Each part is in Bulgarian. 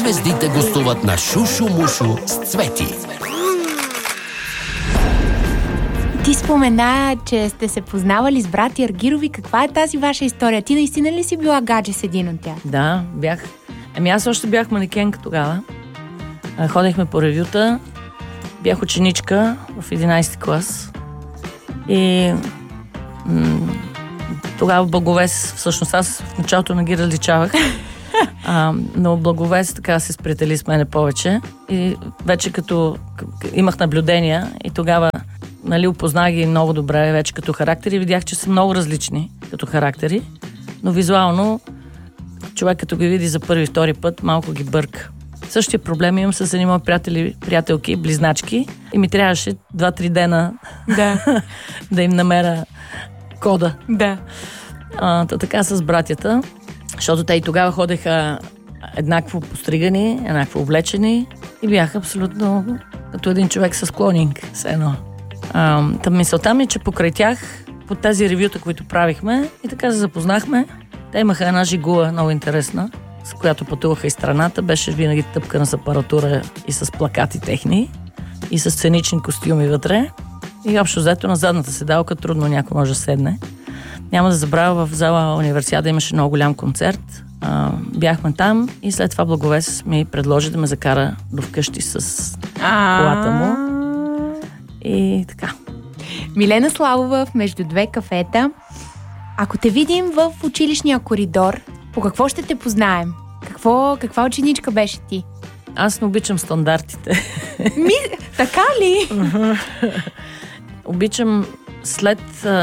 звездите гостуват на Шушо Мушо с Цвети. Ти спомена, че сте се познавали с брати Аргирови. Каква е тази ваша история? Ти наистина ли си била гадже с един от тях? Да, бях. Аз още бях манекенка тогава. Ходехме по ревюта. Бях ученичка в 11 клас. И тогава Благовест, всъщност аз в началото не ги различавах. Но Благовест така се сприятели с мене повече. И вече като имах наблюдения и тогава опознах ги много добре вече като характери. Видях, че са много различни като характери. Но визуално човек като ги види за първи, втори път, малко ги бърка. Същия проблем имам с едни мои приятелки, близначки и ми трябваше 2-3 дена да им намеря кода. Да. Така с братята, защото те и тогава ходеха еднакво постригани, еднакво облечени и бяха абсолютно като един човек с клонинг, все едно. Мисълта ми е, че покрай тях, по тази ревюта, които правихме, и така се запознахме. Те имаха една жигула, много интересна, с която пътуваха из страната. Беше винаги тъпкана с апаратура и с плакати техни, и с сценични костюми вътре. И общо взето на задната седалка трудно някой може да седне. Няма да забравя, в зала Универсиада имаше много голям концерт. Бяхме там и след това Благовест ми предложи да ме закара до вкъщи с колата му. И така. Милена Славова в Между две кафета. Ако те видим в училищния коридор, по какво ще те познаем? Каква ученичка беше ти? Аз не обичам стандартите. Така ли? Обичам след...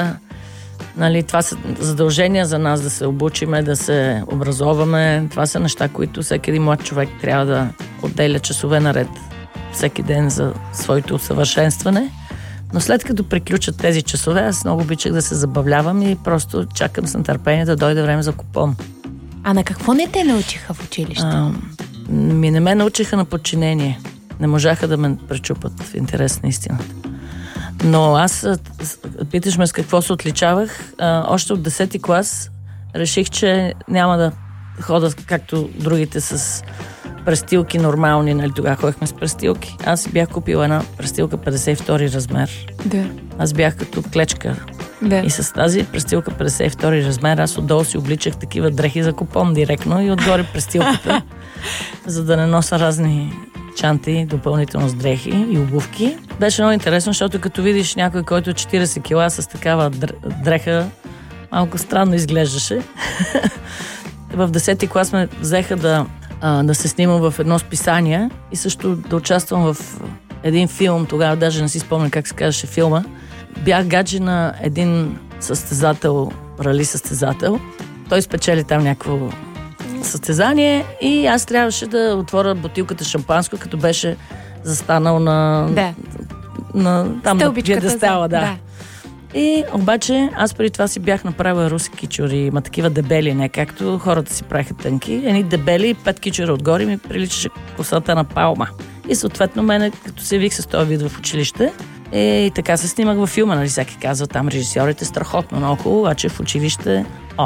това са задължения за нас да се обучиме, да се образоваме. Това са неща, които всеки един млад човек трябва да отделя часове наред всеки ден за своето усъвършенстване. Но след като приключат тези часове, аз много обичах да се забавлявам и просто чакам с нетърпение да дойде време за купон. А на какво не те научиха в училище? Не ме научиха на подчинение. Не можаха да ме пречупат в интерес на истината. Но аз, питаш ме с какво се отличавах, още от 10-ти клас реших, че няма да хода както другите с престилки нормални, тогава ходихме с престилки. Аз си бях купила една престилка 52 размер. Да. Аз бях като клечка. Да. И с тази престилка 52 размер аз отдолу си обличах такива дрехи за купон директно и отгоре престилката, за да не носа разни чанти, допълнително с дрехи и обувки. Беше много интересно, защото като видиш някой, който е 40 кила с такава дреха, малко странно изглеждаше. В 10-ти клас ме взеха да се снимам в едно списание и също да участвам в един филм. Тогава даже не си спомням как се казваше филма. Бях гадже на един състезател, рали състезател. Той спечели там някакво състезание и аз трябваше да отворя бутилката шампанско, като беше застанал на там на пиедестала. Да. И обаче аз преди това си бях направила руси кичури, има такива дебели, не както хората си правиха тънки. Едни дебели, 5 кичури отгоре ми приличаше косата на палма. И съответно мене, като се явих с този вид в училище, и така се снимах във филма, всеки казва там режисьорите страхотно много хубаво, обаче в училище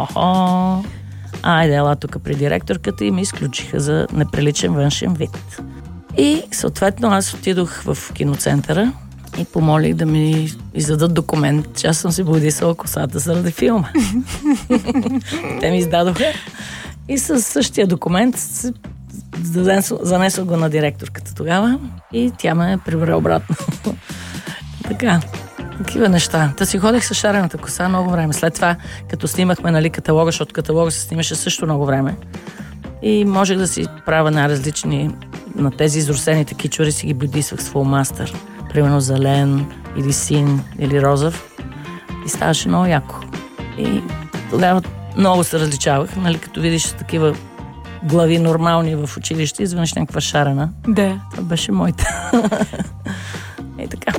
айде, ела тук при директорката и ме изключиха за неприличен външен вид. И съответно аз отидох в киноцентъра и помолих да ми издадат документ, че аз съм си бодисала косата заради филма. Те ми издадоха и със същия документ занесох го на директорката тогава и тя ме прибра обратно. Така, такива неща. Та си ходех с шарената коса много време. След това, като снимахме каталога, защото каталога се снимаше също много време. И можех да си правя най-различни на тези изрусените кичури, си ги бодисвах с фулмастър. Примерно зелен, или син, или розов. И ставаше много яко. И тогава много се различавах, като видиш такива глави нормални в училище, изведнъж някаква шарена. Да. Това беше моята. И така.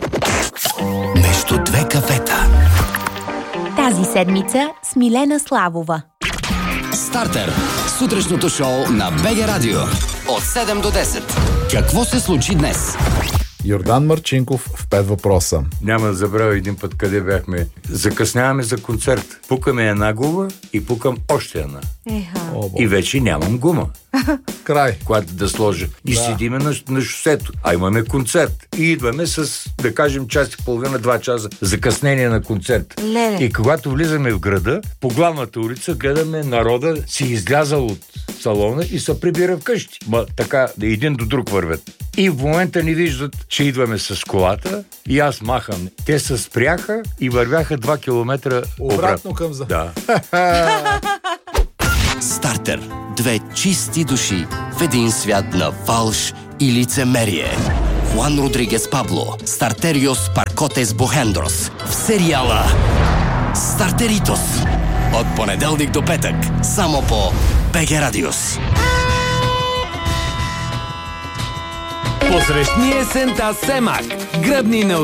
Между две кафета. Тази седмица с Милена Славова. Стартер. Сутрешното шоу на БГ Радио. От 7 до 10. Какво се случи днес? Йордан Марчинков в 5 въпроса. Няма да забравя един път къде бяхме. Закъсняваме за концерт. Пукаме една гума и пукам още една. И вече нямам гума. Край. Която да сложа. И седиме на шосето. А имаме концерт. И идваме с, да кажем, час и половина, 2 часа закъснение на концерт. Леле. И когато влизаме в града, по главната улица гледаме народа си излязал от салона и се прибира вкъщи. Така, един до друг вървят. И в момента ни виждат, че идваме с колата и аз махам. Те се спряха и вървяха 2 километра обратно към за. Да. Стартер. 2 чисти души в един свят на фалш и лицемерие. Хуан Родригес Пабло, Стартериос Паркотес Бохендрос в сериала Стартеритос. От понеделник до петък. Само по БГ Радиус. Посрещни есента Семак. Гръбни на